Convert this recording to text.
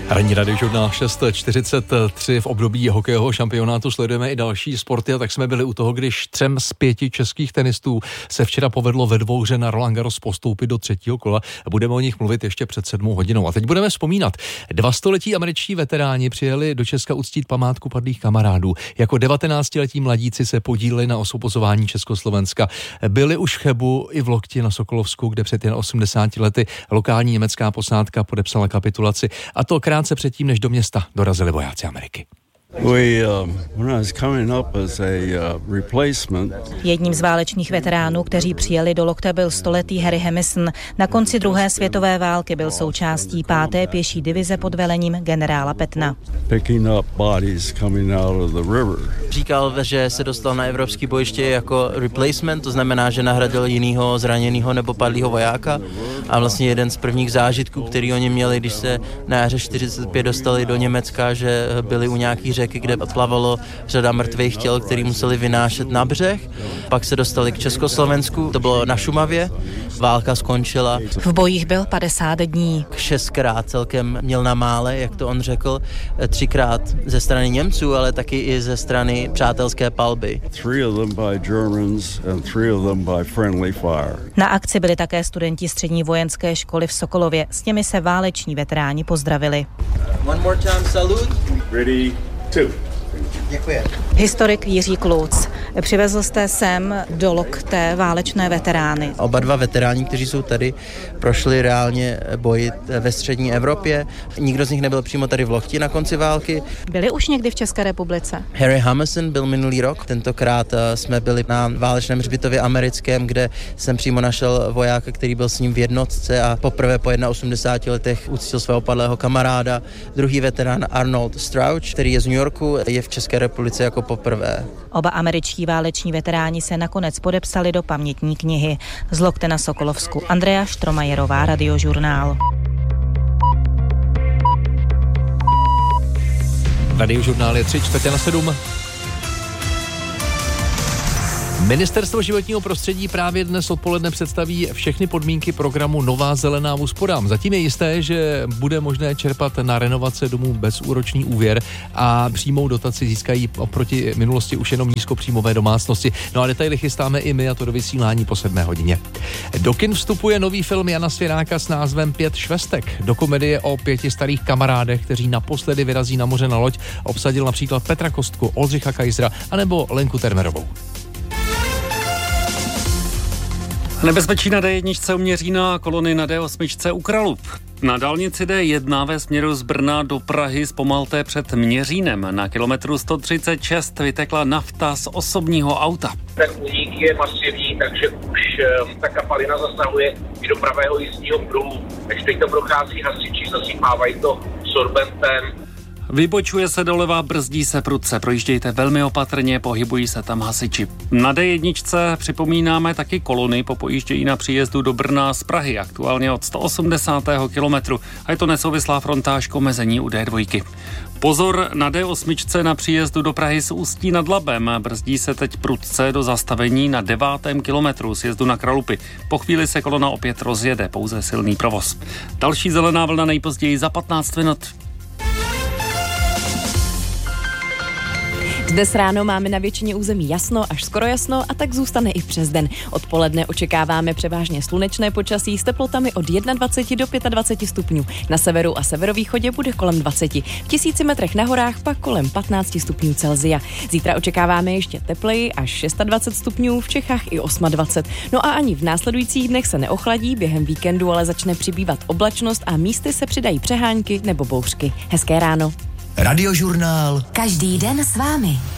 Ranní radiožurnál 6:43 v období hokejového šampionátu sledujeme i další sporty a tak jsme byli u toho, když 3 z 5 českých tenistů se včera povedlo ve dvouhře na Roland Garros postoupit do 3. kola. Budeme o nich mluvit ještě před 7 hodinou. A teď budeme vzpomínat. 2 století američtí veteráni přijeli do Česka uctít památku padlých kamarádů. Jako 19letí mladíci se podíleli na osvobozování Československa. Byli už v Chebu i v Lokti na Sokolovsku, kde před jen 80 lety lokální německá posádka podepsala kapitulaci. A to krátce předtím, než do města dorazili vojáci Ameriky. Jedním z válečných veteránů, kteří přijeli do Lokte, byl stoletý Harry Hemison. Na konci druhé světové války byl součástí 5. pěší divize pod velením generála Pattona. Říkal, že se dostal na evropský bojiště jako replacement, to znamená, že nahradil jinýho zraněného nebo padlýho vojáka. A vlastně jeden z prvních zážitků, který oni měli, když se na jaře 45 dostali do Německa, že byli u nějaký řeky, kde plavalo řada mrtvých těl, který museli vynášet na břeh. Pak se dostali k Československu, to bylo na Šumavě, válka skončila. V bojích byl 50 dní. 6krát celkem měl na mále, jak to on řekl, 3krát ze strany Němců, ale taky i ze strany přátelské palby. Na akci byli také studenti střední vojenské školy v Sokolově. S těmi se váleční veteráni pozdravili. One more time, salute. Ready, 2. Děkuji. Historik Jiří Kluc. Přivezl jste sem do Lokte válečné veterány. Oba dva veteráni, kteří jsou tady, prošli reálně boj ve střední Evropě. Nikdo z nich nebyl přímo tady v Lokti na konci války. Byli už někdy v České republice? Harry Hemison byl minulý rok. Tentokrát jsme byli na válečném hřbitově americkém, kde jsem přímo našel vojáka, který byl s ním v jednotce a poprvé po 81 letech uctil svého padlého kamaráda. Druhý veterán Arnold Strauch, který je z New Yorku, je v České republice jako poprvé. Oba američtí váleční veteráni se nakonec podepsali do pamětní knihy. Z Lokte na Sokolovsku. Andrea Štromajerová, Radiožurnál. Radiožurnál je 6:45. Ministerstvo životního prostředí právě dnes odpoledne představí všechny podmínky programu Nová zelená úsporám. Zatím je jisté, že bude možné čerpat na renovace domů bezúročný úvěr a přímou dotaci získají oproti minulosti už jenom nízkopříjmové domácnosti. No a detaily chystáme i my, a to do vysílání po 7 hodině. Do kin vstupuje nový film Jana Svěráka s názvem 5 švestek. Do komedie o 5 starých kamarádech, kteří naposledy vyrazí na moře na loď, obsadil například Petra Kostku, Oldřicha Kajzra anebo Lenku Termerovou. Nebezpečí na D1 u Měřína, kolony na D8 u Kralup. Na dálnici D1 ve směru z Brna do Prahy zpomalte před Měřínem. Na kilometru 136 vytekla nafta z osobního auta. Ten únik je masivní, takže už ta kapalina zasahuje i do pravého jízdního pruhu. Takže teď to prochází hasiči, zasypávají to sorbentem. Vybočuje se doleva, brzdí se prudce, projíždějte velmi opatrně, pohybují se tam hasiči. Na D1 připomínáme taky kolony po pojíždění na příjezdu do Brna z Prahy, aktuálně od 180. kilometru a je to nesouvislá frontáž k omezení u D2. Pozor na D8 na příjezdu do Prahy z Ústí nad Labem, brzdí se teď prudce do zastavení na 9. kilometru sjezdu na Kralupy. Po chvíli se kolona opět rozjede, pouze silný provoz. Další zelená vlna nejpozději za 15 minut. Dnes ráno máme na většině území jasno až skoro jasno a tak zůstane i přes den. Odpoledne očekáváme převážně slunečné počasí s teplotami od 21 do 25 stupňů. Na severu a severovýchodě bude kolem 20. V 1000 metrech na horách pak kolem 15 stupňů Celsia. Zítra očekáváme ještě tepleji až 26 stupňů, v Čechách i 28. No a ani v následujících dnech se neochladí, během víkendu ale začne přibývat oblačnost a místy se přidají přehánky nebo bouřky. Hezké ráno. Radiožurnál. Každý den s vámi.